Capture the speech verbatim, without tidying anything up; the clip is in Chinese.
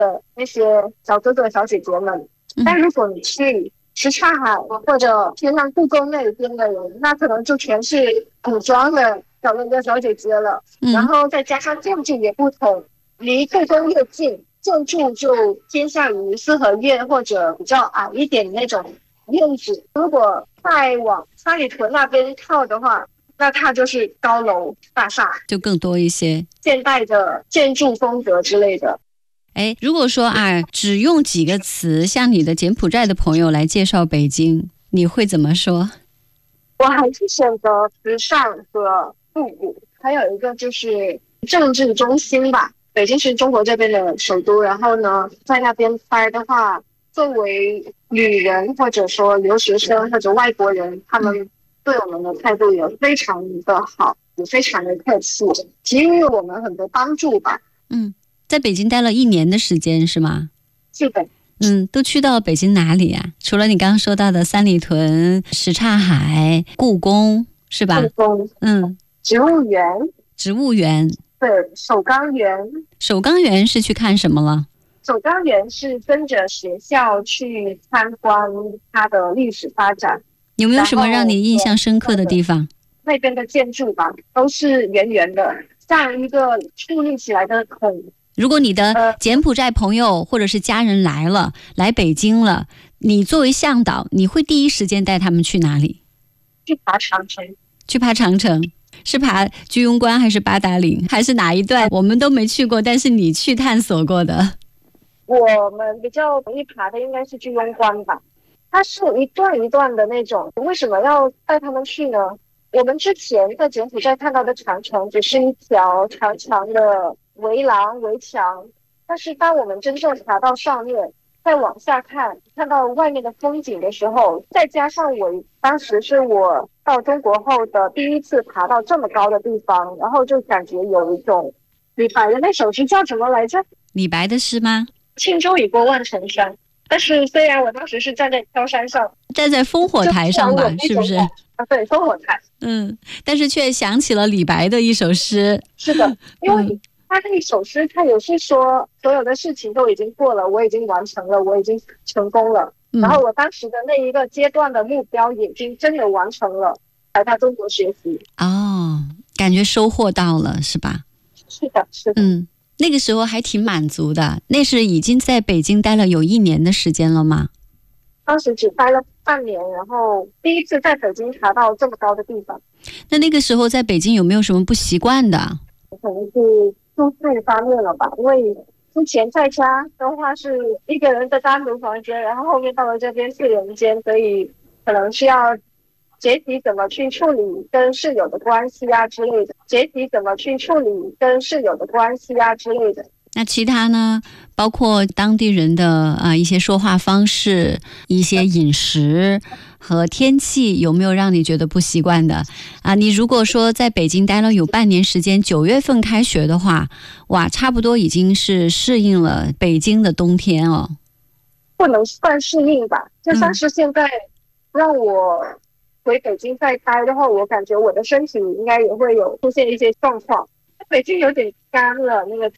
的那些小哥哥小姐姐们。 嗯、 但如果你去什刹海或者偏向故宫那边的人，那可能就全是古装的小哥哥小姐姐了。 嗯、 然后再加上建筑也不同，离故宫越近，建筑就偏向于四合院或者比较矮一点的那种院子。如果再往三里屯那边靠的话，那它就是高楼大厦， 就更多一些现代的建筑风格之类的。 哎，如果说啊，只用几个词向你的柬埔寨的朋友来介绍北京，你会怎么说？ 我还是选择时尚和复古，还有一个就是政治中心吧。北京是中国这边的首都，然后呢，在那边待的话，作为旅人或者说留学生或者外国人，他们对我们的态度也非常的好，也非常的客气，给予我们很多帮助吧。 嗯。在北京待了一年的时间是吗？ 是的。 嗯，都去到北京哪里啊？除了你刚刚说到的三里屯、什刹海、故宫是吧？ 故宫， 嗯， 植物园， 植物园， 对，首钢园。 首钢园是去看什么了？ 首钢园是跟着学校去参观它的历史发展。 有没有什么让你印象深刻的地方？ 那边的建筑吧，都是圆圆的，像一个矗立起来的孔。 如果你的柬埔寨朋友或者是家人来了，来北京了，你作为向导，你会第一时间带他们去哪里？ 去爬长城。 去爬长城，是爬居庸关还是八达岭，还是哪一段？我们都没去过，但是你去探索过的。 我们比较容易爬的应该是居庸关吧，它是一段一段的那种。为什么要带他们去呢？我们之前在柬埔寨看到的长城只是一条长长的围廊围墙，但是当我们真正爬到上面，再往下看，看到外面的风景的时候，再加上我当时是我到中国后的第一次爬到这么高的地方，然后就感觉有一种李白的那首诗叫什么来着？ 李白的诗吗？ 轻舟已过万重山。但是虽然我当时是站在高山上， 站在烽火台上吧，是不是？ 啊，对，烽火台。 嗯，但是却想起了李白的一首诗。 是的，因为他那一首诗，他也是说所有的事情都已经过了，我已经完成了，我已经成功了。嗯、然后我当时的那一个阶段的目标已经真的完成了，来到中国学习。 哦，感觉收获到了，是吧？ 是的，是的。 嗯。那个时候还挺满足的，那是已经在北京待了有一年的时间了吗？ 当时只待了半年，然后第一次在北京爬到这么高的地方。 那那个时候在北京有没有什么不习惯的？ 可能是住宿方面了吧，因为之前在家的话是一个人的单独房间，然后后面到了这边四人间，所以可能是要学习怎么去处理跟室友的关系啊之类的，学习怎么去处理跟室友的关系啊之类的。 那其他呢？包括当地人的啊、呃、一些说话方式、一些饮食和天气，有没有让你觉得不习惯的啊？你如果说在北京待了有半年时间，九月份开学的话，哇，差不多已经是适应了北京的冬天哦。 不能算适应吧，就算是现在让我回北京再待的话，我感觉我的身体应该也会有出现一些状况。北京有点干了，那个